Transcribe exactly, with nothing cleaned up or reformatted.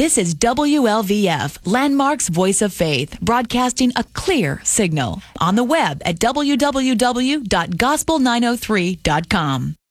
This is W L V F, Landmark's Voice of Faith, broadcasting a clear signal. On the web at w w w dot gospel nine oh three dot com.